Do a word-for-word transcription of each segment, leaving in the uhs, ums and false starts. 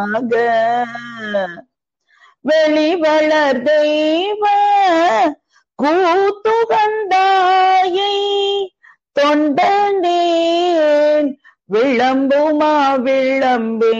வெளிவளர் தெய்வ கூத்துகந்தாயை தொண்டனேன் விளம்புமா விளம்பே.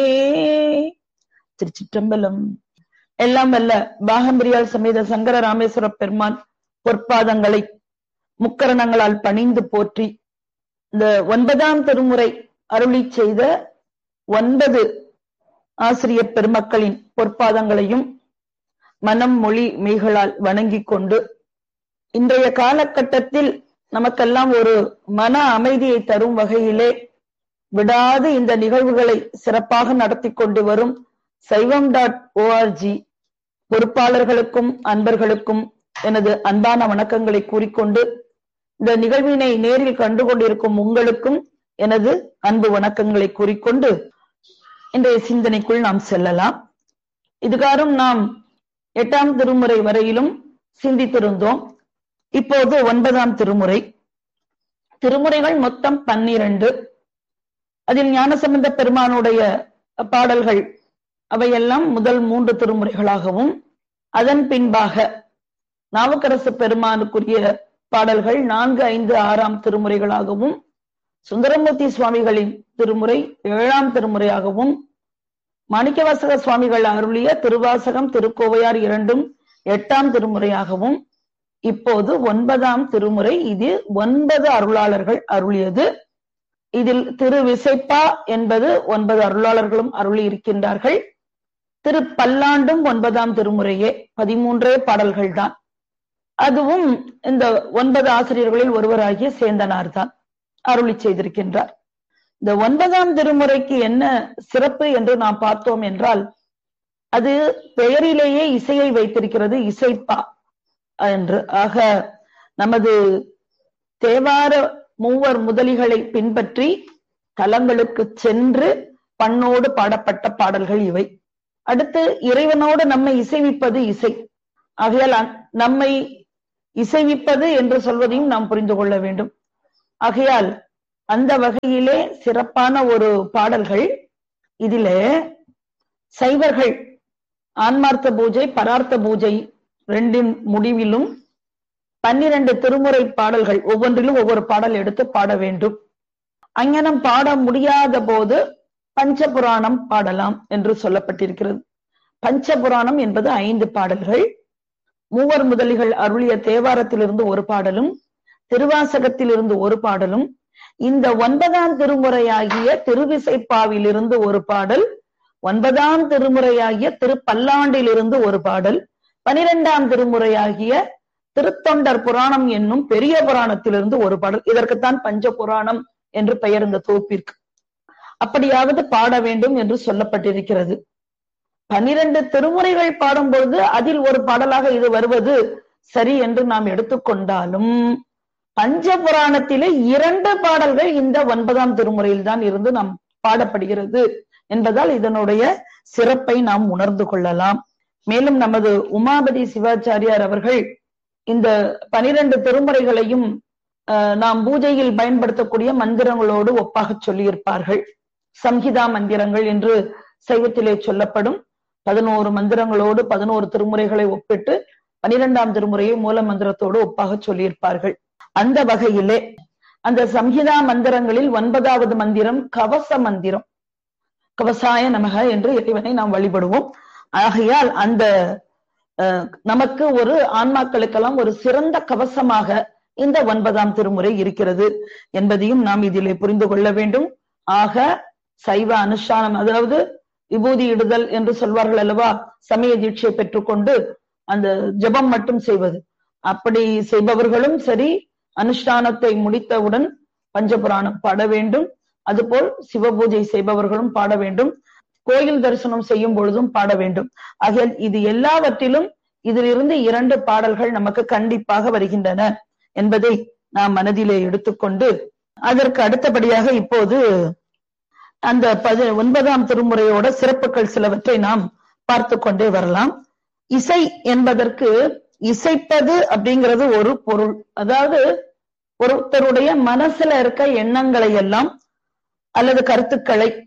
திருச்சிற்றம்பலம். எல்லாம் வல்ல பாகம்பிரியால் சமேத சங்கர ராமேஸ்வர பெருமான் பொற்பாதங்களை முக்கரணங்களால் பணிந்து போற்றி இந்த ஒன்பதாம் திருமுறை அருளி செய்த ஒன்பது ஆசிரியர் பெருமக்களின் பொற்பாதங்களையும் மனம் மொழி மெய்களால் வணங்கிக் கொண்டு இன்றைய காலகட்டத்தில் நமக்கெல்லாம் ஒரு மன அமைதியை தரும் வகையிலே விடாது இந்த நிகழ்வுகளை சிறப்பாக நடத்தி கொண்டு வரும் சைவம் டாட் ஓஆர்ஜி பொறுப்பாளர்களுக்கும் அன்பர்களுக்கும் எனது அன்பான வணக்கங்களை கூறிக்கொண்டு இந்த நிகழ்வினை நேரில் கண்டு கொண்டிருக்கும் உங்களுக்கும் எனது அன்பு வணக்கங்களை கூறிக்கொண்டு இன்றைய சிந்தனைக்குள் நாம் செல்லலாம். இதுகாரும் நாம் எட்டாம் திருமுறை வரையிலும் சிந்தித்திருந்தோம். இப்போது ஒன்பதாம் திருமுறை. திருமுறைகள் மொத்தம் பன்னிரண்டு. அதில் ஞானசம்பந்த பெருமானுடைய பாடல்கள் அவையெல்லாம் முதல் மூன்று திருமுறைகளாகவும், அதன் பின்பாக நாவுக்கரசு பெருமானுக்குரிய பாடல்கள் நான்கு ஐந்து ஆறாம் திருமுறைகளாகவும், சுந்தரமூர்த்தி சுவாமிகளின் திருமுறை ஏழாம் திருமுறையாகவும், மாணிக்கவாசக சுவாமிகள் அருளிய திருவாசகம் திருக்கோவையார் இரண்டும் எட்டாம் திருமுறையாகவும், இப்போது ஒன்பதாம் திருமுறை. இது ஒன்பது அருளாளர்கள் அருளியது. இதில் திரு விசைப்பா என்பது ஒன்பது அருளாளர்களும் அருளி இருக்கின்றார்கள். திரு பல்லாண்டும் ஒன்பதாம் திருமுறையே, பதிமூன்றே பாடல்கள் தான். அதுவும் இந்த ஒன்பது ஆசிரியர்களில் ஒருவராகிய சேந்தனார் தான் அருளி செய்திருக்கின்றார். இந்த ஒன்பதாம் திருமுறைக்கு என்ன சிறப்பு என்று நாம் பார்த்தோம் என்றால், அது பெயரிலேயே இசையை வைத்திருக்கிறது, இசைப்பா என்று. ஆக நமது தேவார மூவர் முதலிகளை பின்பற்றி தலங்களுக்கு சென்று பண்ணோடு பாடப்பட்ட பாடல்கள் இவை. அடுத்து இறைவனோடு நம்மை இசைவிப்பது இசை. ஆகையால் நம்மை இசைவிப்பது என்று சொல்வதையும் நாம் புரிந்து கொள்ள வேண்டும். ஆகையால் அந்த வகையிலே சிறப்பான ஒரு பாடல்கள். இதிலே சைவர்கள் ஆன்மார்த்த பூஜை பரார்த்த பூஜை ரெண்டின் முடிவிலும் பன்னிரண்டு திருமுறை பாடல்கள், ஒவ்வொன்றிலும் ஒவ்வொரு பாடல் எடுத்து பாட வேண்டும். அங்ஙனம் பாட முடியாத போது பஞ்சபுராணம் பாடலாம் என்று சொல்லப்பட்டிருக்கிறது. பஞ்சபுராணம் என்பது ஐந்து பாடல்கள். மூவர் முதலிகள் அருளிய தேவாரத்திலிருந்து ஒரு பாடலும், திருவாசகத்திலிருந்து ஒரு பாடலும், இந்த ஒன்பதாம் திருமுறையாகிய திருவிசைப்பாவிலிருந்து ஒரு பாடல், ஒன்பதாம் திருமுறையாகிய திருப்பல்லாண்டிலிருந்து ஒரு பாடல், பனிரெண்டாம் திருமுறையாகிய திருத்தொண்டர் புராணம் என்னும் பெரிய புராணத்திலிருந்து ஒரு பாடல். இதற்குத்தான் பஞ்ச புராணம் என்று பெயர் இந்த தொகுப்பிற்கு. அப்படியாவது பாட வேண்டும் என்று சொல்லப்பட்டிருக்கிறது. பனிரெண்டு திருமுறைகள் பாடும்பொழுது அதில் ஒரு பாடலாக இது வருவது சரி என்று நாம் எடுத்துக்கொண்டாலும், பஞ்ச புராணத்திலே இரண்டு பாடல்கள் இந்த ஒன்பதாம் திருமுறையில் தான் இருந்து நாம் பாடப்படுகிறது என்பதால் இதனுடைய சிறப்பை நாம் உணர்ந்து கொள்ளலாம். மேலும் நமது உமாபதி சிவாச்சாரியார் அவர்கள் இந்த பனிரெண்டு திருமுறைகளையும் நாம் பூஜையில் பயன்படுத்தக்கூடிய மந்திரங்களோடு ஒப்பாக சொல்லியிருப்பார்கள். சம்ஹிதா மந்திரங்கள் என்று சைவத்திலே சொல்லப்படும் பதினோரு மந்திரங்களோடு பதினோரு திருமுறைகளை ஒப்பிட்டு பனிரெண்டாம் திருமுறையை மூல மந்திரத்தோடு ஒப்பாக சொல்லியிருப்பார்கள். அந்த வகையிலே அந்த சம்ஹிதா மந்திரங்களில் ஒன்பதாவது மந்திரம் கவச மந்திரம். கவசாய நமக என்று இறைவனை நாம் வழிபடுவோம். ஆகையால் அந்த நமக்கு ஒரு ஆன்மாக்களுக்கெல்லாம் ஒரு சிறந்த கவசமாக இந்த ஒன்பதாம் திருமுறை இருக்கிறது என்பதையும் நாம் இதிலே புரிந்து கொள்ள வேண்டும். ஆக சைவ அனுஷ்டானம், அதாவது விபூதி இடுதல் என்று சொல்வார்கள் அல்லவா, சமய தீட்சை பெற்றுக்கொண்டு அந்த ஜபம் மட்டும் செய்வது, அப்படி செய்பவர்களும் சரி, அனுஷ்டானத்தை முடித்தவுடன் பஞ்சபுராணம் பாட வேண்டும். அதுபோல் சிவபூஜை செய்பவர்களும் பாட வேண்டும். கோயில் தரிசனம் செய்யும் பொழுதும் பாட வேண்டும். ஆகிய இது எல்லாவற்றிலும் இதிலிருந்து இரண்டு பாடல்கள் நமக்கு கண்டிப்பாக வருகின்றன என்பதை நாம் மனதிலே எடுத்துக்கொண்டு அதற்கு அடுத்தபடியாக இப்போது அந்த பதி ஒன்பதாம் திருமுறையோட சிறப்புகள் சிலவற்றை நாம் பார்த்து கொண்டே வரலாம். இசை என்பதற்கு இசைப்பது அப்படிங்கிறது ஒரு பொருள். அதாவது ஒருத்தருடைய மனசுல இருக்க எண்ணங்களை எல்லாம் அல்லது கருத்துக்களை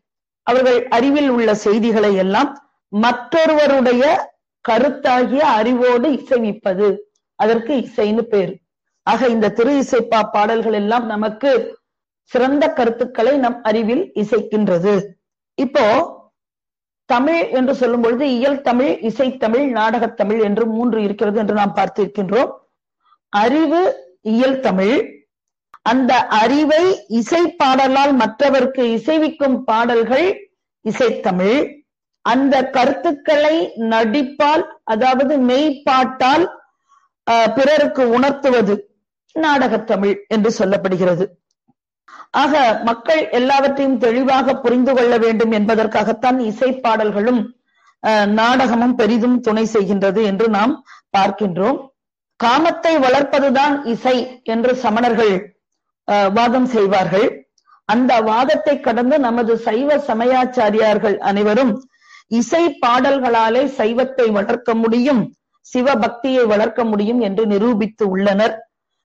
அவர்கள் அறிவில் உள்ள செய்திகளை எல்லாம் மற்றொருவருடைய கருத்தாகிய அறிவோடு இசைவிப்பது, அதற்கு இசைன்னு பேரு. ஆக இந்த திரு இசைப்பா பாடல்கள் எல்லாம் நமக்கு சிறந்த கருத்துக்களை நம் அறிவில் இசைக்கின்றது. இப்போ தமிழ் என்று சொல்லும் பொழுது இயல் தமிழ், இசைத்தமிழ், நாடகத்தமிழ் என்று மூன்று இருக்கிறது என்று நாம் பார்த்திருக்கின்றோம். அறிவு இயல் தமிழ், அந்த அறிவை இசை பாடலால் மற்றவருக்கு இசைவிக்கும் பாடல்கள் இசைத்தமிழ், அந்த கருத்துக்களை நடிப்பால் அதாவது மெய்ப்பாட்டால் பிறருக்கு உணர்த்துவது நாடகத்தமிழ் என்று சொல்லப்படுகிறது. ஆக மக்கள் எல்லாவற்றையும் தெளிவாக புரிந்து கொள்ள வேண்டும் என்பதற்காகத்தான் இசை பாடல்களும் நாடகமும் பெரிதும் துணை செய்கின்றது என்று நாம் பார்க்கின்றோம். காமத்தை வளர்ப்பதுதான் இசை என்று சமணர்கள் வாதம் செய்வார்கள். அந்த வாதத்தை கடந்து நமது சைவ சமயாச்சாரியார்கள் அனைவரும் இசை பாடல்களாலே சைவத்தை வளர்க்க முடியும், சிவபக்தியை வளர்க்க முடியும் என்று நிரூபித்து உள்ளனர்.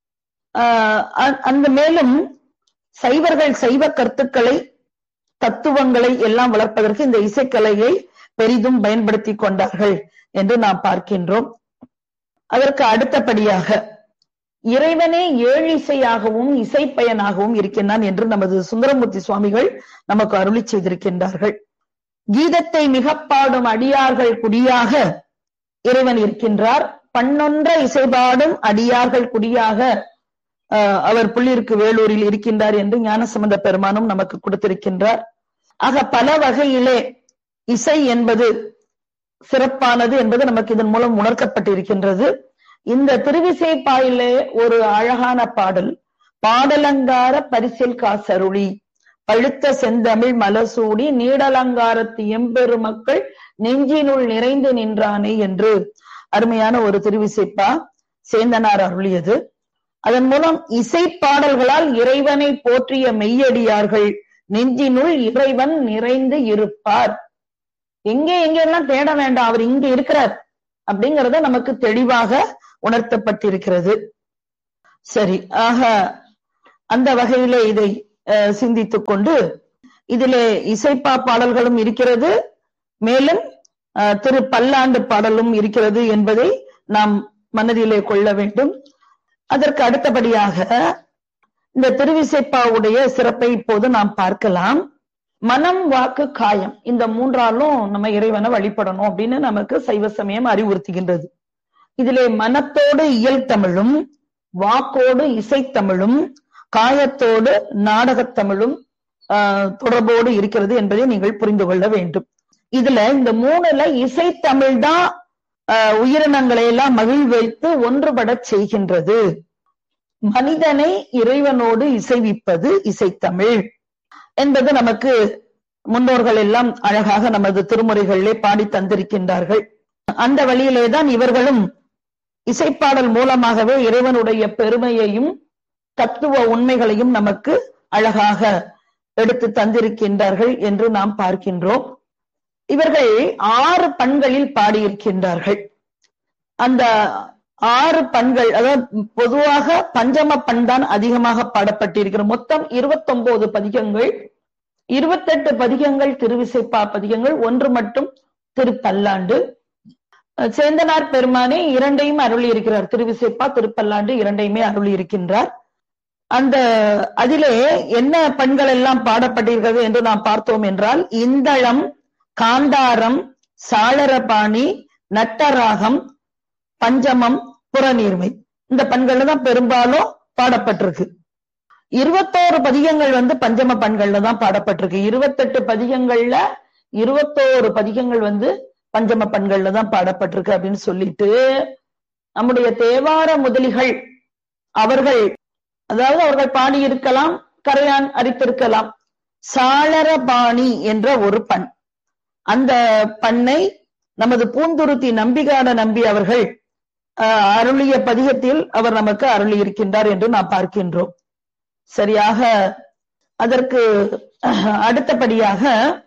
அந்த மேலும் சைவர்கள் சைவ கருத்துக்களை தத்துவங்களை எல்லாம் வளர்ப்பதற்கு இந்த இசைக்கலையை பெரிதும் பயன்படுத்தி கொண்டார்கள் என்று நாம் பார்க்கின்றோம். அதற்கு அடுத்தபடியாக இறைவனே ஏழிசையாகவும் இசை பயனாகவும் இருக்கின்றான் என்று நமது சுந்தரமூர்த்தி சுவாமிகள் நமக்கு அருளி செய்திருக்கின்றார்கள். கீதத்தை மிக பாடும் அடியார்கள் குடியாக இறைவன் இருக்கின்றார். பண்ணொன்ற இசைபாடும் அடியார்கள் குடியாக அவர் புள்ளிருக்கு வேலூரில் இருக்கின்றார் என்று ஞானசம்பந்த பெருமானும் நமக்கு கொடுத்திருக்கின்றார். ஆக பல வகையிலே இசை என்பது சிறப்பானது என்பது நமக்கு இதன் மூலம் உணர்த்தப்பட்டிருக்கின்றது. இந்த திருவிசைப்பாயிலே ஒரு அழகான பாடல், பாடலங்கார பரிசில் காசருளி பழுத்த செந்தமிழ் மலசூடி நீடலங்காரத்து எம்பெருமக்கள் நெஞ்சினுள் நிறைந்து நின்றானே என்று அருமையான ஒரு திருவிசைப்பா சேந்தனார் அருளியது. அதன் மூலம் இசை பாடல்களால் இறைவனை போற்றிய மெய்யடியார்கள் நெஞ்சினுள் இறைவன் நிறைந்து இருப்பார். எங்கே எங்கெல்லாம் தேட வேண்டாம், அவர் இங்க இருக்கிறார் அப்படிங்கறத நமக்கு தெளிவாக உணர்த்தப்பட்டிருக்கிறது. சரி, ஆக அந்த வகையிலே இதை சிந்தித்துக் கொண்டு இதிலே இசைப்பா பாடல்களும் இருக்கிறது, மேலும் திரு பல்லாண்டு பாடலும் இருக்கிறது என்பதை நாம் மனதிலே கொள்ள வேண்டும். அதற்கு அடுத்தபடியாக இந்த திருவிசைப்பாவுடைய சிறப்பை இப்போது நாம் பார்க்கலாம். மனம், வாக்கு, காயம் இந்த மூன்றாலும் நம்ம இறைவனை வழிபடணும் அப்படின்னு நமக்கு சைவ சமயம் அறிவுறுத்துகின்றது. இதிலே மனத்தோடு இயல் தமிழும், வாக்கோடு இசைத்தமிழும், காயத்தோடு நாடகத்தமிழும் ஆஹ் தொடர்போடு இருக்கிறது என்பதை நீங்கள் புரிந்து கொள்ள வேண்டும். இதுல இந்த மூணுல இசைத்தமிழ் தான் ஆஹ் உயிரினங்களை எல்லாம் மகிழ் வைத்து ஒன்றுபட செய்கின்றது. மனிதனை இறைவனோடு இசைவிப்பது இசைத்தமிழ் என்பது நமக்கு முன்னோர்கள் எல்லாம் அழகாக நமது திருமுறைகளிலே பாடி தந்திருக்கின்றார்கள். அந்த வழியிலேதான் இவர்களும் இசைப்பாடல் மூலமாகவே இறைவனுடைய பெருமையையும் தத்துவ உண்மைகளையும் நமக்கு அழகாக எடுத்து தந்திருக்கின்றார்கள் என்று நாம் பார்க்கின்றோம். இவர்கள் ஆறு பண்களில் பாடியிருக்கின்றார்கள். அந்த ஆறு பண்கள், அதாவது பொதுவாக பஞ்சம பண் தான் அதிகமாக பாடப்பட்டிருக்கிற. மொத்தம் இருபத்தி ஒன்பது பதிகங்கள், இருபத்தி எட்டு பதிகங்கள் திருவிசைப்பா பதிகங்கள், ஒன்று மட்டும் திருப்பல்லாண்டு. சேந்தனார் பெருமானே இரண்டையும் அருளி இருக்கிறார், திருவிசைப்பா திருப்பல்லாண்டு இரண்டையுமே அருளி இருக்கின்றார். அந்த அதிலே என்ன பண்கள் எல்லாம் பாடப்பட்டிருக்கிறது என்று நாம் பார்த்தோம் என்றால், இந்தளம், காந்தாரம், சாளரபாணி, நட்டராகம், பஞ்சமம், புறநீர்மை, இந்த பண்கள்ல தான் பெரும்பாலும் பாடப்பட்டிருக்கு. இருபத்தோரு பதிகங்கள் வந்து பஞ்சம பண்கள்ல தான் பாடப்பட்டிருக்கு. இருபத்தெட்டு பதிகங்கள்ல இருபத்தோரு பதிகங்கள் வந்து பஞ்சம பண்கள்ல தான் பாடப்பட்டிருக்கு அப்படின்னு சொல்லிட்டு நம்முடைய தேவார முதலிகள் அவர்கள், அதாவது அவர்கள் பாடியிருக்கலாம், கரையான் அரித்திருக்கலாம். சாளரபாணி என்ற ஒரு பண், அந்த பண்ணை நமது பூந்துருத்தி நம்பிகாட நம்பி அவர்கள் அருளிய பதிகத்தில் அவர் நமக்கு அருளி இருக்கின்றார் என்று நாம் பார்க்கின்றோம். சரியாக. அதற்கு அடுத்தபடியாக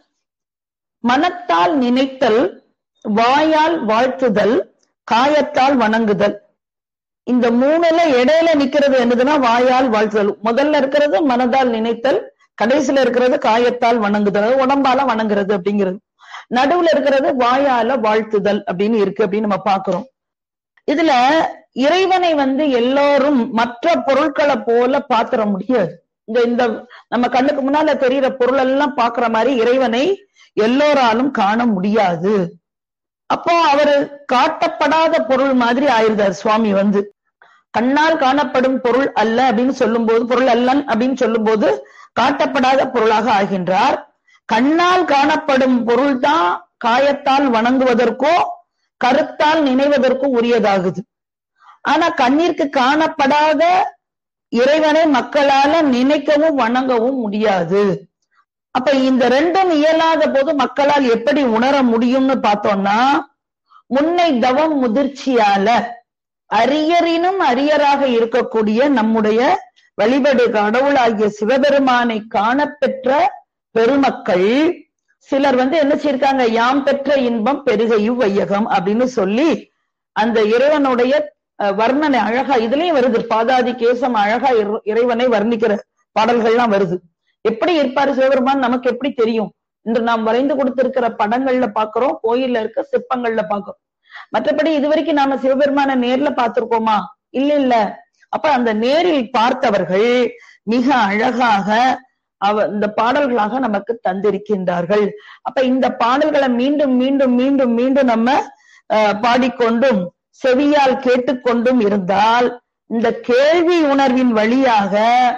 மனத்தால் நினைத்தல், வாயால் வாழ்த்துதல், காயத்தால் வணங்குதல், இந்த மூணுல இடையில நிக்கிறது என்னதுன்னா வாயால் வாழ்த்துதல். முதல்ல இருக்கிறது மனதால் நினைத்தல், கடைசியில இருக்கிறது காயத்தால் வணங்குதல், உடம்பால வணங்குறது அப்படிங்கிறது. நடுவுல இருக்கிறது வாயால வாழ்த்துதல் அப்படின்னு இருக்கு அப்படின்னு நம்ம பாக்குறோம். இதுல இறைவனை வந்து எல்லாரும் மற்ற பொருட்களை போல பாத்திர முடியாது. இந்த இந்த நம்ம கண்ணுக்கு முன்னால தெரிகிற பொருள் எல்லாம் பாக்குற மாதிரி இறைவனை எல்லோராலும் காண முடியாது. அப்போ அவரு காட்டப்படாத பொருள் மாதிரி ஆயிருந்தார் சுவாமி. வந்து கண்ணால் காணப்படும் பொருள் அல்ல அப்படின்னு சொல்லும் போது, பொருள் அல்லன் அப்படின்னு சொல்லும் போது காட்டப்படாத பொருளாக ஆகின்றார். கண்ணால் காணப்படும் பொருள் தான் காயத்தால் வணங்குவதற்கோ கருத்தால் நினைவதற்கோ உரியதாகுது. ஆனா கண்ணிற்கு காணப்படாத இறைவனை மக்களால நினைக்கவும் வணங்கவும் முடியாது. அப்ப இந்த ரெண்டும் இயலாத போது மக்களால் எப்படி உணர முடியும்னு பார்த்தோம்னா, முன்னை தவம் முதிர்ச்சியால அரியரினும் அரியராக இருக்கக்கூடிய நம்முடைய வழிபடு கடவுளாகிய சிவபெருமானை காணப்பெற்ற பெருமக்கள் சிலர் வந்து என்ன செய்யிருக்காங்க, யாம் பெற்ற இன்பம் பெருகையும் வையகம் அப்படின்னு சொல்லி அந்த இறைவனுடைய வர்ணனை அழகா இதுலயும் வருது. பாதாதி கேசம் அழகா இறைவனை வர்ணிக்கிற பாடல்கள்லாம் வருது. எப்படி இருப்பாரு சிவபெருமான் நமக்கு எப்படி தெரியும்? இன்று நாம் வரைந்து கொடுத்திருக்கிற படங்கள்ல பாக்குறோம், கோயில்ல இருக்க சிற்பங்கள்ல பாக்குறோம். மற்றபடி இதுவரைக்கும் நாம சிவபெருமான நேர்ல பார்த்திருக்கோமா? இல்ல இல்ல. அப்ப அந்த நேரில் பார்த்தவர்கள் மிக அழகாக அவ இந்த பாடல்களாக நமக்கு தந்திருக்கின்றார்கள். அப்ப இந்த பாடல்களை மீண்டும் மீண்டும் மீண்டும் மீண்டும் நம்ம அஹ் பாடிக்கொண்டும் செவியால் கேட்டுக்கொண்டும் இருந்தால் இந்த கேள்வி உணர்வின் வழியாக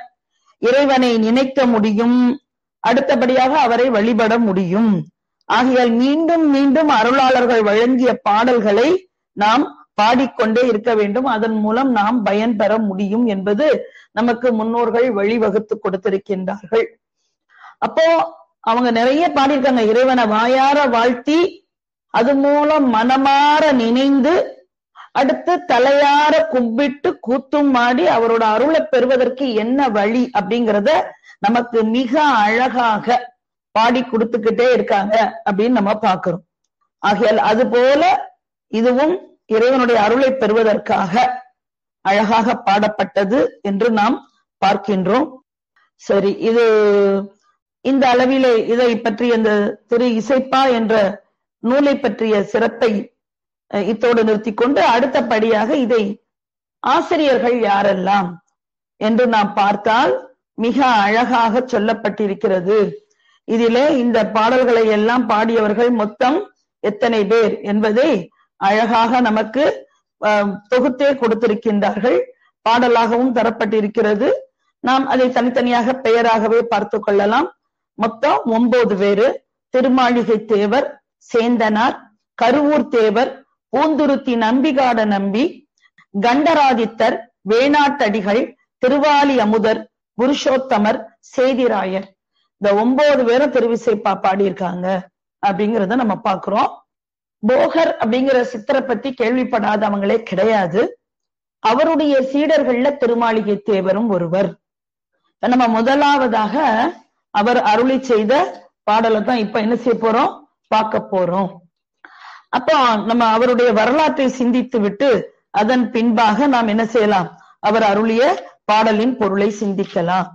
இறைவனை நினைக்க முடியும், அடுத்தபடியாக அவரை வழிபட முடியும். ஆகையால் மீண்டும் மீண்டும் அருளாளர்கள் வழங்கிய பாடல்களை நாம் பாடிக்கொண்டே இருக்க வேண்டும். அதன் மூலம் நாம் பயன் பெற முடியும் என்பது நமக்கு முன்னோர்கள் வழிவகுத்து கொடுத்திருக்கின்றார்கள். அப்போ அவங்க நிறைய பாடியிருக்காங்க. இறைவனை வாயார வாழ்த்தி அது மூலம் மனமாற நினைந்து அடுத்து தலையார கும்பிட்டு கூத்தும் மாடி அவரோட அருளை பெறுவதற்கு என்ன வழி அப்படிங்கிறத நமக்கு மிக அழகாக பாடி கொடுத்துக்கிட்டே இருக்காங்க அப்படின்னு நம்ம பாக்குறோம். ஆகையால் அது போல இதுவும் இறைவனுடைய அருளை பெறுவதற்காக அழகாக பாடப்பட்டது என்று நாம் பார்க்கின்றோம். சரி, இது இந்த அளவிலே இதை பற்றி அந்த திரு இசைப்பா என்ற நூலை பற்றிய சிறப்பை இத்தோடு நிறுத்திக் கொண்டு அடுத்தபடியாக இதை ஆசிரியர்கள் யாரெல்லாம் என்று நாம் பார்த்தால் மிக அழகாக சொல்லப்பட்டிருக்கிறது. இதிலே இந்த பாடல்களை எல்லாம் பாடியவர்கள் மொத்தம் எத்தனை பேர் என்பதை அழகாக நமக்கு தொகுத்தே கொடுத்திருக்கின்றார்கள். பாடலாகவும் தரப்பட்டிருக்கிறது. நாம் அதை தனித்தனியாக பெயராகவே பார்த்து கொள்ளலாம். மொத்தம் ஒன்பது பேரு. திருமாளிகை தேவர், சேந்தனார், கருவூர் தேவர், பூந்துருத்தி நம்பிகாட நம்பி, கண்டராதித்தர், வேணாட்டடிகள், திருவாலி அமுதர், புருஷோத்தமர், சேதிராயர். இந்த ஒன்பது பேரும் திருவிசைப்பா பாடியிருக்காங்க அப்படிங்கிறத நம்ம பாக்குறோம். போகர் அப்படிங்கிற சித்தரை பத்தி கேள்விப்படாதவங்களே கிடையாது. அவருடைய சீடர்கள்ல திருமாளிகை தேவரும் ஒருவர். நம்ம முதலாவதாக அவர் அருளி செய்த பாடலை தான் இப்ப என்ன செய்ய போறோம், பார்க்க போறோம். அப்போ நம்ம அவருடைய வரலாற்றை சிந்தித்து விட்டு அதன் பின்பாக நாம் என்ன செய்யலாம், அவர் அருளிய பாடலின் பொருளை சிந்திக்கலாம்.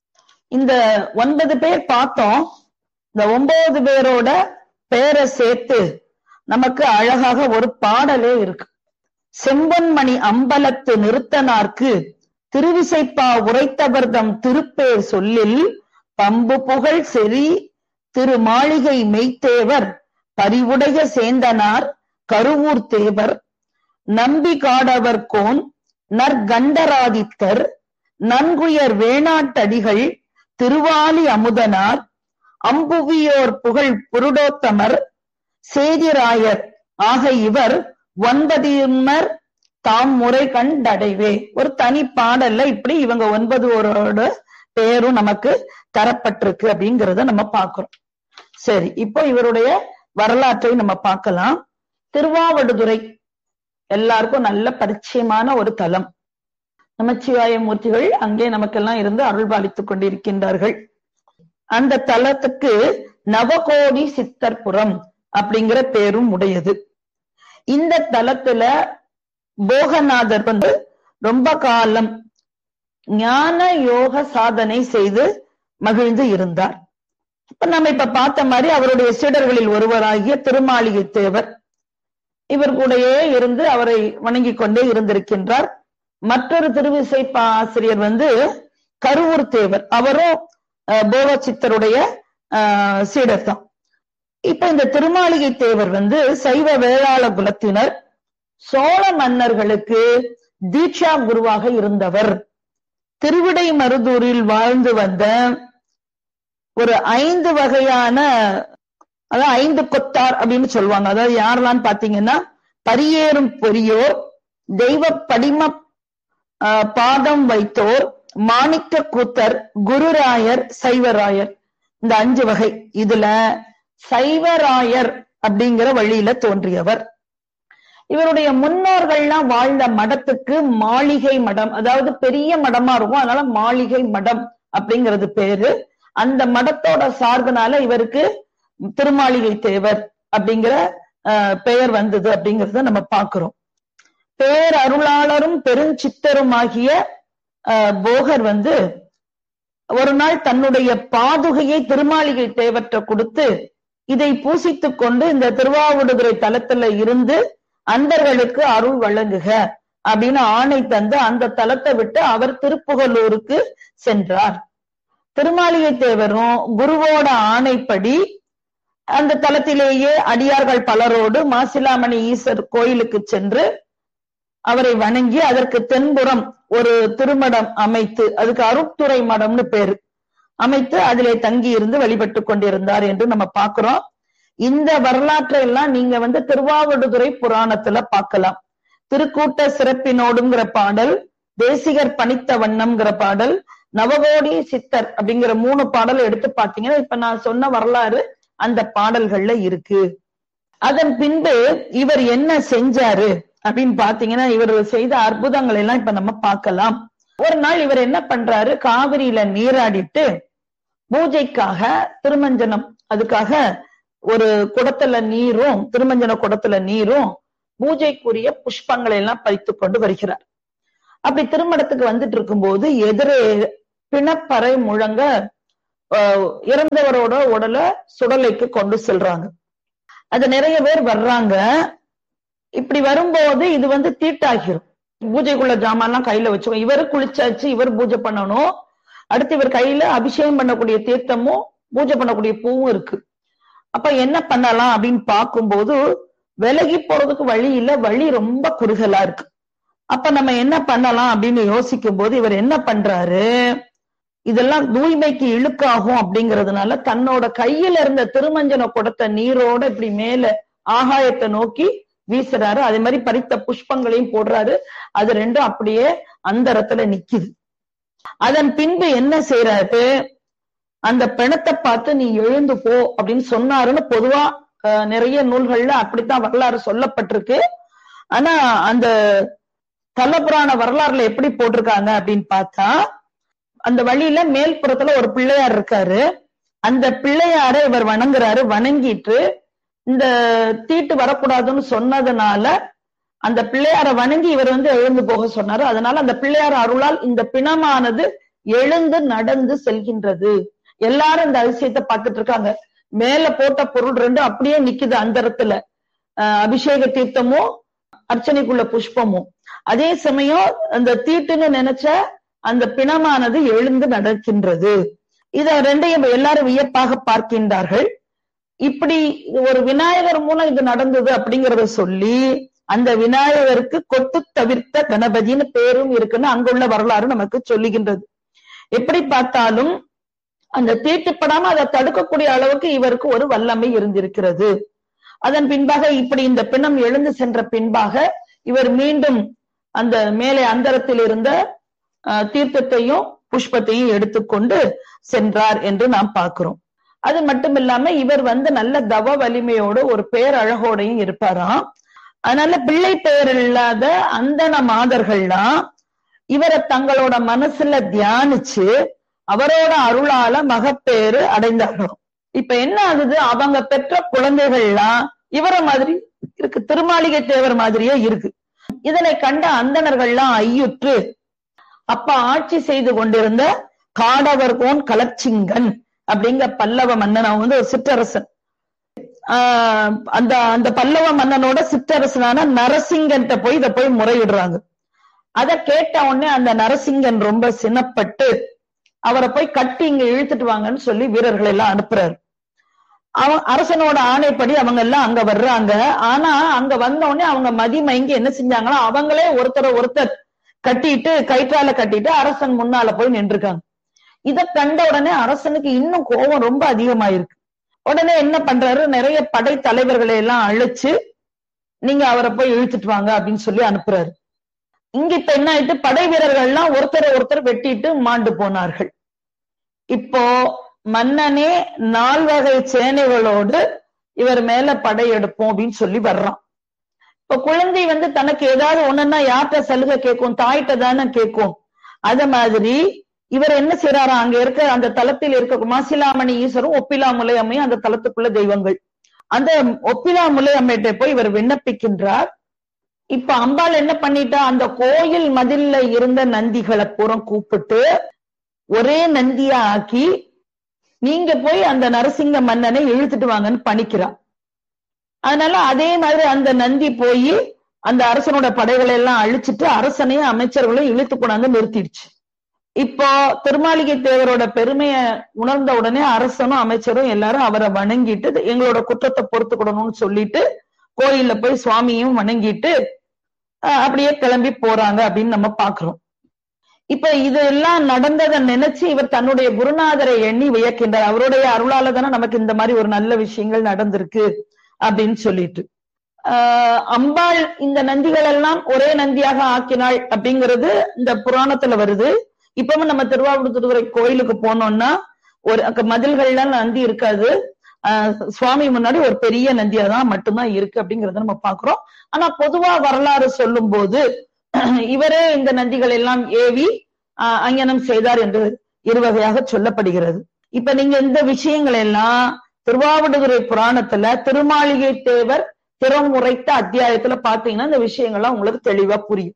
இந்த ஒன்பது பேர் பார்த்தோம். இந்த ஒன்பது பேரோட பேரை சேர்த்து நமக்கு அழகாக ஒரு பாடலே இருக்கு. செம்பொன்மணி அம்பலத்து நிறுத்தனார்க்கு திருவிசைப்பா உரைத்தவர்தம் திருப்பேர் சொல்லில் பம்பு புகழ் செறி திருமாளிகை மெய்த்தேவர், பரிவுடைய சேந்தனார், கருவூர் தேவர், நம்பி காடவர் கோன், நற்கண்டராதித்தர், நன்குயர் வேணாட்டடிகள், திருவாலி அமுதனார், அம்புவியோர் புகழ் புருடோத்தமர், சேதிராயர் ஆக இவர் ஒன்பதின்மர் தாம் முறை கண்டடைவே. ஒரு தனி பாடல்ல இப்படி இவங்க ஒன்பதோரோட பேரும் நமக்கு தரப்பட்டிருக்கு அப்படிங்கிறத நம்ம பார்க்கிறோம். சரி, இப்போ இவருடைய வரலாற்றை நம்ம பார்க்கலாம். திருவாவடுதுறை எல்லாருக்கும் நல்ல பரிச்சயமான ஒரு தலம். நமச்சிவாய மூர்த்திகள் அங்கே நமக்கெல்லாம் இருந்து அருள்பாலித்துக் கொண்டிருக்கின்றார்கள். அந்த தலத்துக்கு நவகோடி சித்தர்புரம் அப்படிங்கிற பேரும் உடையது. இந்த தலத்துல போகநாதர் வந்து ரொம்ப காலம் ஞான யோக சாதனை செய்து மகிழ்ந்து இருந்தார். இப்ப நம்ம இப்ப பார்த்த மாதிரி அவருடைய சீடர்களில் ஒருவராகிய திருமாளிகை தேவர் இவர் கூடயே இருந்து அவரை வணங்கி கொண்டே இருந்திருக்கின்றார். மற்றொரு திருவிசைப்பா ஆசிரியர் வந்து கருவூர் தேவர், அவரும் போகசித்தருடைய ஆஹ் சீடர் தான். இப்ப இந்த திருமாளிகை தேவர் வந்து சைவ வேளாள குலத்தினர், சோழ மன்னர்களுக்கு தீட்சா குருவாக இருந்தவர். திருவிடை மருதூரில் வாழ்ந்து வந்த ஒரு ஐந்து வகையான, அதாவது ஐந்து கொத்தார் அப்படின்னு சொல்லுவாங்க. அதாவது யாரெல்லாம் பாத்தீங்கன்னா, பரியேறும் பெரியோர், தெய்வ படிம பாதம் வைத்தோர், மாணிக்க கூத்தர், குருராயர், சைவராயர், இந்த அஞ்சு வகை. இதுல சைவராயர் அப்படிங்கிற வழியில தோன்றியவர். இவருடைய முன்னோர்கள்லாம் வாழ்ந்த மடத்துக்கு மாளிகை மடம், அதாவது பெரிய மடமா இருக்கும், அதனால மாளிகை மடம் அப்படிங்கிறது பேரு. அந்த மடத்தோட சார்புனால இவருக்கு திருமாளிகை தேவர் அப்படிங்கிற பெயர் வந்தது அப்படிங்கறத நம்ம பார்க்கிறோம். பேரருளாளரும் பெருஞ்சித்தருமாகிய போகர் வந்து ஒரு நாள் தன்னுடைய பாதுகையை திருமாளிகை தேவற்ற கொடுத்து, இதை பூசித்துக் கொண்டு இந்த திருவாவடுதுறை தலத்துல இருந்து அந்தர்களுக்கு அருள் வழங்குக அப்படின்னு ஆணை தந்து அந்த தலத்தை விட்டு அவர் திருப்புகலூருக்கு சென்றார். திருமாளிகை தேவரும் குருவோட ஆணைப்படி அந்த தலத்திலேயே அடியார்கள் பலரோடு மாசிலாமணி ஈசர் கோயிலுக்கு சென்று அவரை வணங்கி அதற்கு தென்புறம் ஒரு திருமடம் அமைத்து, அதுக்கு அருட்துறை மடம்னு பேரு, அமைத்து அதிலே தங்கி இருந்து வழிபட்டு கொண்டிருந்தார் என்று நம்ம பார்க்கிறோம். இந்த வரலாற்றை எல்லாம் நீங்க வந்து திருவாவடுதுறை புராணத்துல பார்க்கலாம். திருக்கூட்ட சிறப்பினோடுங்கிற பாடல், தேசிகர் பணித்த வண்ணம்ங்கிற பாடல், நவகோடி சித்தர் அப்படிங்கிற மூணு பாடல் எடுத்து பார்த்தீங்கன்னா இப்ப நான் சொன்ன வரலாறு அந்த பாடல்கள்ல இருக்கு. அதன் பின்பு இவர் என்ன செஞ்சாரு அப்படின்னு பாத்தீங்கன்னா, இவர் செய்த அற்புதங்கள் எல்லாம் இப்ப நம்ம பார்க்கலாம். ஒரு நாள் இவர் என்ன பண்றாரு, காவிரியில நீராடிட்டு பூஜைக்காக திருமஞ்சனம், அதுக்காக ஒரு குடத்துல நீரும், திருமஞ்சன குடத்துல நீரும், பூஜைக்குரிய புஷ்பங்களை எல்லாம் பறித்து கொண்டு வருகிறார். அப்படி திருமணத்துக்கு வந்துட்டு இருக்கும் போது எதிரே பிணப்பறை முழங்க இறந்தவரோட உடலை சுடலைக்கு கொண்டு செல்றாங்க. அது நிறைய பேர் வர்றாங்க. இப்படி வரும்போது இது வந்து தீட்டாகிரும். பூஜைக்குள்ள ஜாமான்லாம் கையில வச்சுக்கோ, இவரு குளிச்சாச்சு, இவர் பூஜை பண்ணணும். அடுத்து இவர் கையில அபிஷேகம் பண்ணக்கூடிய தீர்த்தமும் பூஜை பண்ணக்கூடிய பூவும் இருக்கு. அப்ப என்ன பண்ணலாம் அப்படின்னு பார்க்கும்போது விலகி போறதுக்கு வழி இல்ல, வழி ரொம்ப குறுகலா இருக்கு. அப்ப நம்ம என்ன பண்ணலாம் அப்படின்னு யோசிக்கும் போது இவர் என்ன பண்றாரு, இதெல்லாம் தூய்மைக்கு இழுக்காகும் அப்படிங்கிறதுனால தன்னோட கையில இருந்த திருமஞ்சன குடத்தை நீரோட இப்படி மேல ஆகாயத்தை நோக்கி வீசுறாரு. அதே மாதிரி பறித்த புஷ்பங்களையும் போடுறாரு. அது ரெண்டும் அப்படியே அந்த இடத்துல நிக்குது. அதன் பின்பு என்ன செய்யறாரு, அந்த பிணத்தை பார்த்து நீ எழுந்து போ அப்படின்னு சொன்னாருன்னு பொதுவா நிறைய நூல்கள்ல அப்படித்தான் வரலாறு சொல்லப்பட்டிருக்கு. ஆனா அந்த தலபுராண வரலாறுல எப்படி போட்டிருக்காங்க அப்படின்னு பார்த்தா, அந்த வழியில மேல்புறத்துல ஒரு பிள்ளையார் இருக்காரு. அந்த பிள்ளையார இவர் வணங்குறாரு. வணங்கிட்டு இந்த தீட்டு வரக்கூடாதுன்னு சொன்னதுனால அந்த பிள்ளையார வணங்கி இவர் வந்து எழுந்து போக சொன்னாரு. அதனால அந்த பிள்ளையார் அருளால் இந்த பிணமானது எழுந்து நடந்து செல்கின்றது. எல்லாரும் இந்த அதிசயத்தை பார்த்துட்டு இருக்காங்க. மேல போட்ட பொருள் ரெண்டும் அப்படியே நிக்குது அந்த இடத்துல, அஹ் அபிஷேக தீர்த்தமும் அர்ச்சனைக்குள்ள புஷ்பமும். அதே சமயம் அந்த தீட்டுன்னு நினைச்ச அந்த பிணமானது எழுந்து நடக்கின்றது. இத ரெண்டையும் எல்லாரும் வியப்பாக பார்க்கின்றார்கள். இப்படி ஒரு விநாயகர் மூலம் இது நடந்தது அப்படிங்கறத சொல்லி அந்த விநாயகருக்கு கொட்டு தவிர்த்த கணபதினு பேரும் இருக்குன்னு அங்குள்ள வரலாறு நமக்கு சொல்லுகின்றது. எப்படி பார்த்தாலும் அந்த தீட்டுப்படாம அதை தடுக்கக்கூடிய அளவுக்கு இவருக்கு ஒரு வல்லமை இருந்திருக்கிறது. அதன் பின்பாக இப்படி இந்த பிணம் எழுந்து சென்ற பின்பாக இவர் மீண்டும் அந்த மேலே அந்தரத்தில் இருந்த தீர்த்தத்தையும் புஷ்பத்தையும் எடுத்துக்கொண்டு சென்றார் என்று நாம் பார்க்கிறோம். அது மட்டும் இல்லாம இவர் வந்து நல்ல தவ வலிமையோடு ஒரு பேரழகோடையும் இருப்பாராம். அதனால பிள்ளை பெயர் இல்லாத அந்தன மாதர்கள்லாம் இவரை தங்களோட மனசுல தியானிச்சு அவரோட அருளால மகப்பேறு அடைந்தார்கள். இப்ப என்ன ஆகுது, அவங்க பெற்ற குழந்தைகள்லாம் இவரை மாதிரி இருக்கு, திருமாளிகை தேவர் மாதிரியே இருக்கு. இதனை கண்ட அந்தணர்கள்லாம் ஐயுற்று அப்ப ஆட்சி செய்து கொண்டிருந்த காடவர்கோன் கலச்சிங்கன் அப்படிங்கிற பல்லவ மன்னன். அவன் வந்து ஒரு சிற்றரசன். ஆஹ் அந்த அந்த பல்லவ மன்னனோட சிற்றரசனான நரசிங்கன்ட்ட போய் இதை போய் முறையிடுறாங்க. அதை கேட்ட உடனே அந்த நரசிங்கன் ரொம்ப சினப்பட்டு அவரை போய் கட்டி இங்க இழுத்துட்டு வாங்கன்னு சொல்லி வீரர்கள் எல்லாம் அனுப்புறாரு. அவன் அரசனோட ஆணைப்படி அவங்க எல்லாம் அங்க வர்றாங்க. ஆனா அங்க வந்த உடனே அவங்க மதிமயங்கி என்ன செஞ்சாங்களா, அவங்களே ஒருத்தரை ஒருத்தர் கட்டிட்டு கயிற்றால கட்டிட்டு அரசன் முன்னால போய் நின்றுருக்காங்க. இதை கண்ட உடனே அரசனுக்கு இன்னும் கோபம் ரொம்ப அதிகமாயிருக்கு. உடனே என்ன பண்றாரு, நிறைய படை தலைவர்களை எல்லாம் அழைச்சு நீங்க அவரை போய் இழுத்துட்டு வாங்க அப்படின்னு சொல்லி அனுப்புறாரு. இங்க இப்ப என்ன ஆயிட்டு, படை வீரர்கள் எல்லாம் ஒருத்தரை ஒருத்தர் வெட்டிட்டு மாண்டு போனார்கள். இப்போ மன்னனே நால்வகை சேனைகளோடு இவர் மேல படையெடுப்போம் அப்படின்னு சொல்லி வர்றான். இப்ப குழந்தை வந்து தனக்கு ஏதாவது ஒண்ணுன்னா யார்கிட்ட சலுகை கேட்கும், தாய்கிட்ட தானே கேட்கும். அத மாதிரி இவர் என்ன செய்யறாரா, அங்க இருக்க அந்த தலத்தில் இருக்க மாசிலாமணி ஈஸ்வரும் ஒப்பிலா முலையம்மையும் அந்த தலத்துக்குள்ள தெய்வங்கள். அந்த ஒப்பிலா முலையம்மையிட்ட போய் இவர் விண்ணப்பிக்கின்றார். இப்ப அம்பாள் என்ன பண்ணிட்டா, அந்த கோயில் மதில்ல இருந்த நந்திகளை பூரம் கூப்பிட்டு ஒரே நந்தியா ஆக்கி நீங்க போய் அந்த நரசிங்க மன்னனை இழுத்துட்டு வாங்கன்னு பணிக்கிறார். அதனால அதே மாதிரி அந்த நந்தி போய் அந்த அரசனோட படைகளை எல்லாம் அழிச்சிட்டு அரசனையும் அமைச்சர்களையும் இழுத்து கொண்டாந்து நிறுத்திடுச்சு. இப்போ திருமாளிகை தேவரோட பெருமைய உணர்ந்த உடனே அரசனும் அமைச்சரும் எல்லாரும் அவரை வணங்கிட்டு எங்களோட குற்றத்தை பொறுத்துக்கணும்னு சொல்லிட்டு கோயில்ல போய் சுவாமியும் வணங்கிட்டு அப்படியே கிளம்பி போறாங்க அப்படின்னு நம்ம பாக்குறோம். இப்ப இதெல்லாம் நடந்ததை நினைச்சு இவர் தன்னுடைய குருநாதரை எண்ணி வியக்கின்றார். அவருடைய அருளால தானே நமக்கு இந்த மாதிரி ஒரு நல்ல விஷயங்கள் நடந்திருக்கு அப்படின்னு சொல்லிட்டு ஆஹ் அம்பாள் இந்த நந்திகள் எல்லாம் ஒரே நந்தியாக ஆக்கினாள் அப்படிங்கிறது இந்த புராணத்துல வருது. இப்பவும் நம்ம திருவாவடுதுறை கோயிலுக்கு போனோம்னா ஒரு மதில்கள்லாம் நந்தி இருக்காது. ஆஹ் சுவாமி முன்னாடி ஒரு பெரிய நந்தியா தான் மட்டும்தான் இருக்கு அப்படிங்கறத நம்ம பாக்குறோம். ஆனா பொதுவா வரலாறு சொல்லும் போது இவரே இந்த நந்திகள் எல்லாம் ஏவி ஆஹ் அங்கனம் செய்தார் என்று இருவகையாக சொல்லப்படுகிறது. இப்ப நீங்க இந்த விஷயங்கள் எல்லாம் திருவாவடுதுறை புராணத்துல திருமாளிகை தேவர் திறமுறைத்த அத்தியாயத்துல பாத்தீங்கன்னா இந்த விஷயங்கள்லாம் உங்களுக்கு தெளிவா புரியும்.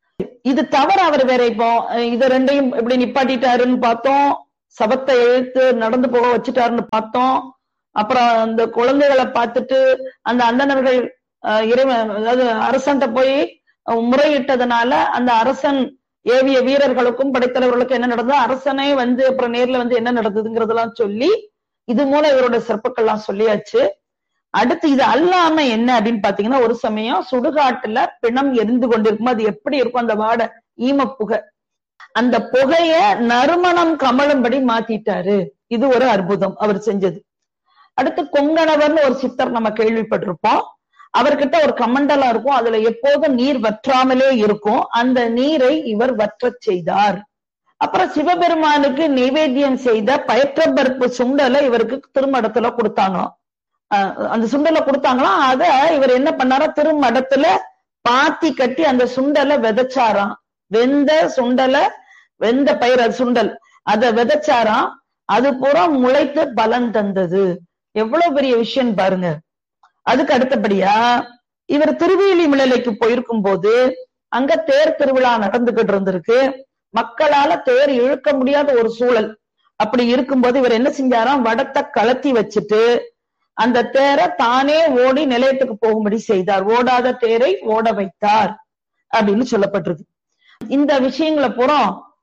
இது தவிர அவர் வேற இப்போ இது ரெண்டையும் இப்படி நிப்பாட்டிட்டாருன்னு பார்த்தோம், சபத்தை எழுத்து நடந்து போக வச்சுட்டாருன்னு பார்த்தோம். அப்புறம் அந்த குழந்தைகளை பார்த்துட்டு அந்த அந்தணர்கள் இறைவன் அதாவது அரசன்ட்ட போய் முறையிட்டதுனால அந்த அரசன் ஏவிய வீரர்களுக்கும் படைத்தலைவர்களுக்கும் என்ன நடந்தது, அரசனே வந்து அப்புறம் நேர்ல வந்து என்ன நடந்ததுங்கிறதெல்லாம் சொல்லி இது மூலம் இவரோட சிறப்புக்கள்லாம் சொல்லியாச்சு. அடுத்து இது அல்லாம என்ன அப்படின்னு பாத்தீங்கன்னா, ஒரு சமயம் சுடுகாட்டுல பிணம் எரிந்து கொண்டிருக்கும், அது எப்படி இருக்கும் அந்த வாடை ஈம புகை, அந்த புகைய நறுமணம் கமழும்படி மாத்திட்டாரு. இது ஒரு அற்புதம் அவர் செஞ்சது. அடுத்து கொங்கணவர்னு ஒரு சித்தர் நம்ம கேள்விப்பட்டிருப்போம். அவர்கிட்ட ஒரு கமண்டலம் இருக்கும், அதுல எப்போதும் நீர் வற்றாமலே இருக்கும். அந்த நீரை இவர் வற்றச் செய்தார். அப்புறம் சிவபெருமானுக்கு நைவேத்தியம் செய்த பயற்றப்பருப்பு சுண்டலை இவருக்கு திருமடத்துல கொடுத்தாங்களாம். அந்த சுண்டலை கொடுத்தாங்களாம். அத இவர் என்ன பண்ணாரா, திருமடத்துல பாத்தி கட்டி அந்த சுண்டலை விதைச்சாராம். வெந்த சுண்டலை, வெந்த பயிர் அது சுண்டல், அதை விதைச்சாராம். அது பூரா முளைத்து பலன் தந்தது. எவ்வளவு பெரிய விஷயம் பாருங்க. அதுக்கு அடுத்தபடியா இவர் திருவேலிமலைக்கு போயிருக்கும் போது அங்க தேர் திருவிழா நடந்துகிட்டு இருந்திருக்கு. மக்களால தேர் இழுக்க முடியாத ஒரு சூழல். அப்படி இருக்கும்போது இவர் என்ன செஞ்சாராம், வடத்தை கலத்தி வச்சுட்டு அந்த தேரை தானே ஓடி நிலையத்துக்கு போகும்படி செய்தார். ஓடாத தேரை ஓட வைத்தார் அப்படின்னு சொல்லப்பட்டிருக்கு. இந்த விஷயங்களை பூரா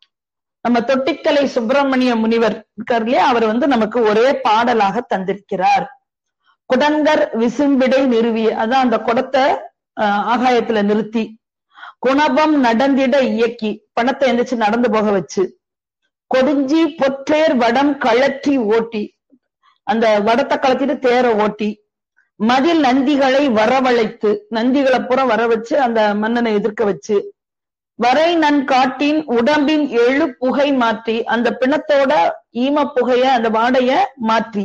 நம்ம தொட்டிக்கலை சுப்பிரமணிய முனிவர் இருக்கார் இல்லையா, அவர் வந்து நமக்கு ஒரே பாடலாக தந்திருக்கிறார். குடங்கர் விசும்பிடை நிறுவிய, அதான் அந்த குடத்தை அஹ் ஆகாயத்துல நிறுத்தி குணபம் நடந்திட இயக்கி பணத்தை எந்திரிச்சு நடந்து போக வச்சு, கொடுஞ்சி பொற்றேர் வடம் கழற்றி ஓட்டி, அந்த வடத்தை கலத்திட்டு தேரை ஓட்டி, மதில் நந்திகளை வரவழைத்து, நந்திகளை புற வர வச்சு அந்த மன்னனை எதிர்க்க வச்சு, வரை நன் காட்டின் உடம்பின் எழு புகை மாற்றி, அந்த பிணத்தோட ஈம புகைய அந்த வாடைய மாற்றி,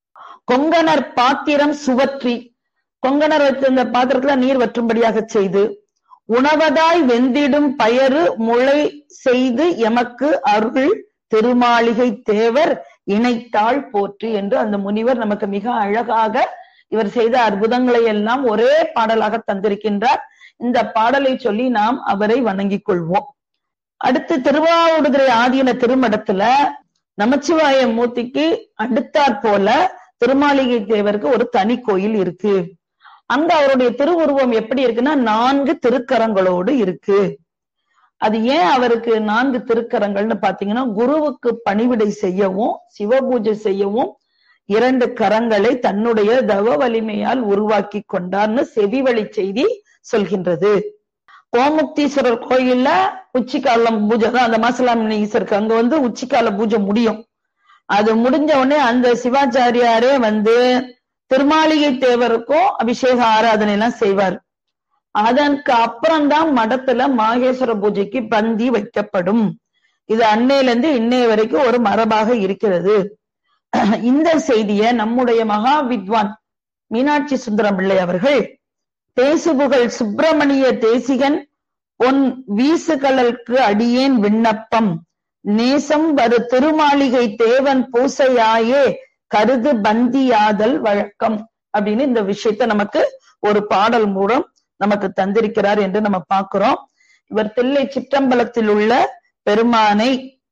கொங்கணர் பாத்திரம் சுவற்றி, கொங்கணர் வச்சு அந்த பாத்திரத்துல நீர் வற்றும்படியாக செய்து, உணவதாய் வெந்திடும் பயறு முளை செய்து எமக்கு அருள் திருமாளிகை தேவர் இணைத்தாள் போற்றி என்று அந்த முனிவர் நமக்கு மிக அழகாக இவர் செய்த அற்புதங்களை எல்லாம் ஒரே பாடலாக தந்திருக்கின்றார். இந்த பாடலை சொல்லி நாம் அவரை வணங்கிக் கொள்வோம். அடுத்து திருவாவடுதுறை ஆதீன திருமடத்துல நமச்சிவாய மூர்த்திக்கு அடுத்தாற் போல திருமாளிகை தேவருக்கு ஒரு தனி கோயில் இருக்கு. அங்க அவருடைய திருவுருவம் எப்படி இருக்குன்னா நான்கு திருக்கரங்களோடு இருக்கு. அது ஏன் அவருக்கு நான்கு திருக்கரங்கள்னு பாத்தீங்கன்னா, குருவுக்கு பணிவிடை செய்யவும் சிவபூஜை செய்யவும் இரண்டு கரங்களை தன்னுடைய தவ வலிமையால் உருவாக்கி கொண்டார்னு செவிவழி செய்தி சொல்கின்றது. கோமுக்தீஸ்வரர் கோயில்ல உச்சிக்காலம் பூஜை தான், அந்த மாசலாமணி ஈஸ்வருக்கு அங்க வந்து உச்சிக்கால பூஜை முடியும். அது முடிஞ்ச உடனே அந்த சிவாச்சாரியாரே வந்து திருமாளிகை தேவருக்கும் அபிஷேக ஆராதனை எல்லாம் செய்வார். அதற்கு அப்புறம்தான் மடத்துல மாகேஸ்வர பூஜைக்கு பந்தி வைக்கப்படும். இது அன்னையில இருந்து இன்னைய வரைக்கும் ஒரு மரபாக இருக்கிறது. இந்த செய்திய நம்முடைய மகா வித்வான் மீனாட்சி சுந்தரம் பிள்ளை அவர்கள் தேசுபுகழ் சுப்பிரமணிய தேசிகன் பொன் வீசுகழலுக்கு அடியேன் விண்ணப்பம் நேசம் வரு திருமாளிகை தேவன் பூசையாயே கருது பந்தியாதல் வழக்கம் அப்படின்னு இந்த விஷயத்த நமக்கு ஒரு பாடல் மூலம் நமக்கு தந்திருக்கிறார் என்று நம்ம பார்க்கிறோம். இவர் தில்லை சிற்றம்பலத்தில் உள்ள பெருமானை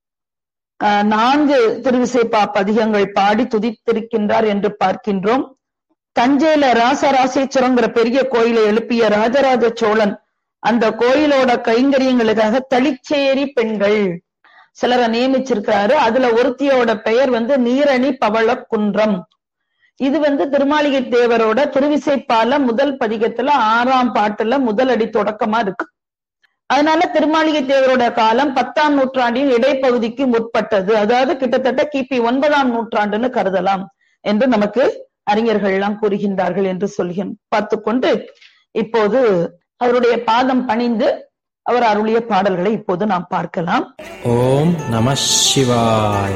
நான்கு திருவிசைப்பா பதிகங்கள் பாடி துதித்திருக்கின்றார் என்று பார்க்கின்றோம். தஞ்சையில ராசராசேஸ்வரங்கிற பெரிய கோயிலை எழுப்பிய ராஜராஜ சோழன் அந்த கோயிலோட கைங்கரியங்களுக்காக தளிச்சேரி பெண்கள் சிலரை நியமிச்சிருக்காரு. அதுல ஒருத்தியோட பெயர் வந்து நீரணி பவள குன்றம். இது வந்து திருமாளிகை தேவரோட திருவிசைப்பால முதல் பதிகத்துல ஆறாம் பாட்டுல முதல் அடி தொடக்கமா இருக்கு. அதனால திருமாளிகை தேவரோட காலம் பத்தாம் நூற்றாண்டின் இடைப்பகுதிக்கு முற்பட்டது. அதாவது கிட்டத்தட்ட கிபி ஒன்பதாம் நூற்றாண்டுன்னு கருதலாம் என்று நமக்கு அறிஞர்கள் எல்லாம் கூறுகின்றார்கள் என்று சொல்கிற பார்த்துக்கொண்டு இப்போது அவருடைய பாதம் பணிந்து அவர் அருளிய பாடல்களை இப்போது நாம் பார்க்கலாம். ஓம் நம சிவாய.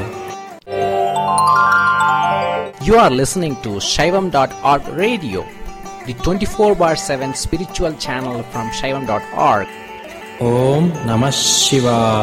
You are listening to Shaivam dot org radio, the twenty-four bar seven spiritual channel from Shaivam dot org. Om Namah Shivaya.